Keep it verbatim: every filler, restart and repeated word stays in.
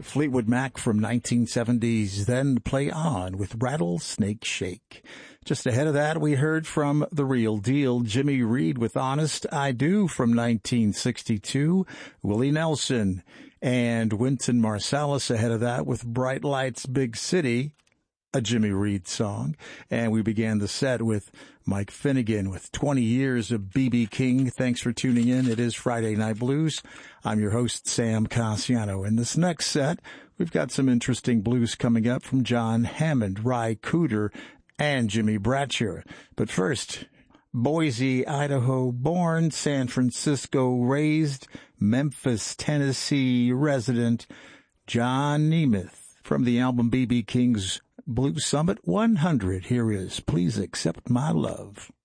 Fleetwood Mac from nineteen seventies, then Play On with Rattlesnake Shake. Just ahead of that, we heard from The Real Deal, Jimmy Reed with Honest I Do from nineteen sixty-two, Willie Nelson and Wynton Marsalis ahead of that with Bright Lights, Big City, a Jimmy Reed song. And we began the set with Mike Finnegan with twenty years of B B King. Thanks for tuning in. It is Friday Night Blues. I'm your host, Sam Cassiano. In this next set, we've got some interesting blues coming up from John Hammond, Ry Cooder, and Jimmy Bratcher. But first, Boise, Idaho born, San Francisco raised, Memphis, Tennessee resident, John Nemeth from the album B B King's Blues Summit one hundred. Here is Please Accept My Love.